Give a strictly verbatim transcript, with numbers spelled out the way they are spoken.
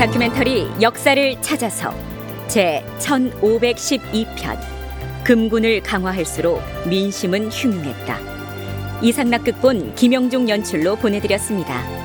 다큐멘터리 역사를 찾아서 제 천오백십이 편 금군을 강화할수록 민심은 흉흉했다. 이상락 극본, 김영종 연출로 보내드렸습니다.